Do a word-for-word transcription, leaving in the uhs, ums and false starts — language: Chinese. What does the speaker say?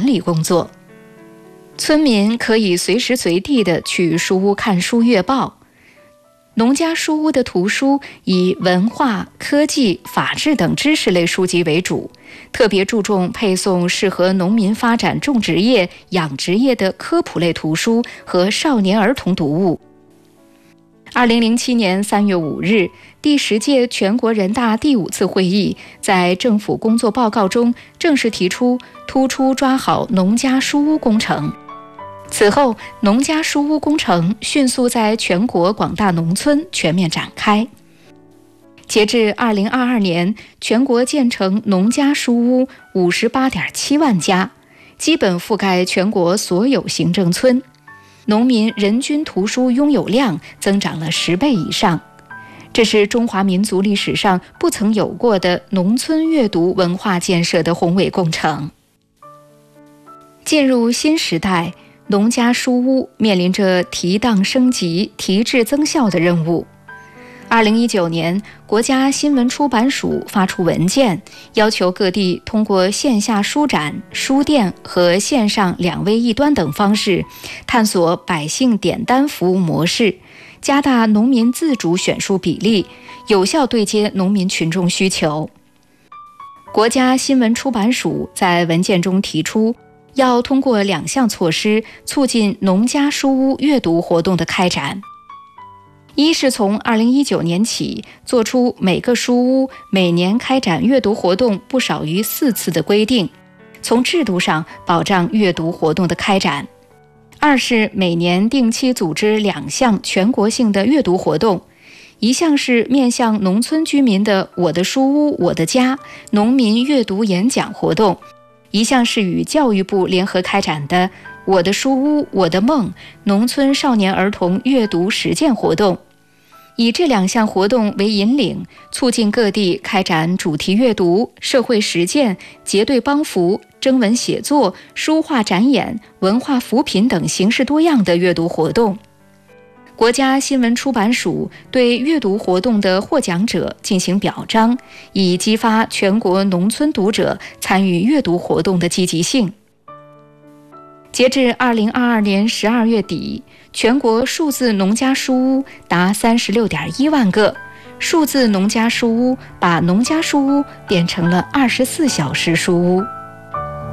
管理工作。村民可以随时随地地去书屋看书阅报。农家书屋的图书以文化、科技、法治等知识类书籍为主，特别注重配送适合农民发展种植业、养殖业的科普类图书和少年儿童读物。二零零七年三月五日，第十届全国人大第五次会议在政府工作报告中正式提出突出抓好农家书屋工程。此后，农家书屋工程迅速在全国广大农村全面展开。截至二零二二年，全国建成农家书屋五十八点七万家，基本覆盖全国所有行政村。农民人均图书拥有量增长了十倍以上，这是中华民族历史上不曾有过的农村阅读文化建设的宏伟工程。进入新时代，农家书屋面临着提档升级、提质增效的任务。二零一九年，国家新闻出版署发出文件，要求各地通过线下书展、书店和线上两微一端等方式，探索百姓点单服务模式，加大农民自主选书比例，有效对接农民群众需求。国家新闻出版署在文件中提出，要通过两项措施促进农家书屋阅读活动的开展。一是从二零一九年起，做出每个书屋每年开展阅读活动不少于四次的规定，从制度上保障阅读活动的开展。二是每年定期组织两项全国性的阅读活动，一项是面向农村居民的我的书屋我的家农民阅读演讲活动，一项是与教育部联合开展的我的书屋我的梦农村少年儿童阅读实践活动。以这两项活动为引领，促进各地开展主题阅读、社会实践、结对帮扶、征文写作、书画展演、文化扶贫等形式多样的阅读活动。国家新闻出版署对阅读活动的获奖者进行表彰，以激发全国农村读者参与阅读活动的积极性。截至二零二二年十二月底，全国数字农家书屋达三十六点一万个，数字农家书屋把农家书屋变成了二十四小时书屋。